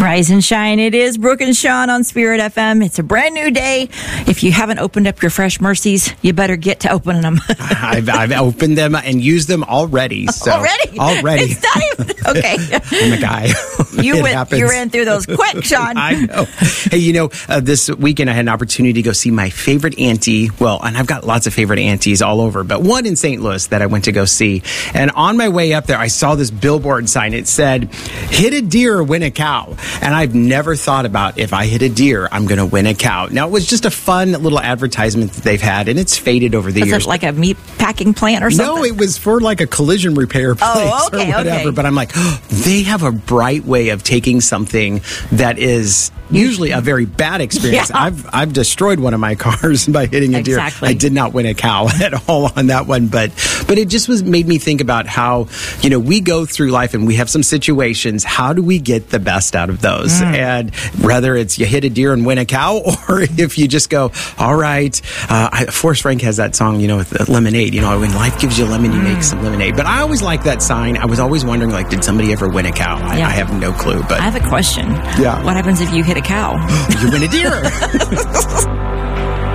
Rise and shine. It is Brooke and Sean on Spirit FM. It's a brand new day. If you haven't opened up your Fresh Mercies, you better get to opening them. I've opened them and used them already. So. Already? It's not even, okay. I'm a guy. You ran through those quick, Sean. I know. Hey, this weekend I had an opportunity to go see my favorite auntie. Well, and I've got lots of favorite aunties all over, but one in St. Louis that I went to go see. And on my way up there, I saw this billboard sign. It said, hit a deer, win a cow. And I've never thought about if I hit a deer, I'm going to win a cow. Now, it was just a fun little advertisement that they've had, and it's faded over the years. Was it like a meat packing plant or something? No, it was for like a collision repair place or whatever. Okay. But I'm like, they have a bright way of taking something that is usually a very bad experience. Yeah. I've destroyed one of my cars by hitting a deer. I did not win a cow at all on that one, but it just made me think about how, we go through life and we have some situations. How do we get the best out of those? And whether it's you hit a deer and win a cow, or if you just go, all right, Forrest Frank has that song, with lemonade, when life gives you lemon, you make some lemonade. But I always like that sign. I was always wondering, did somebody ever win a cow? I have no clue. But I have a question. Yeah. What happens if you hit a cow? You win a deer.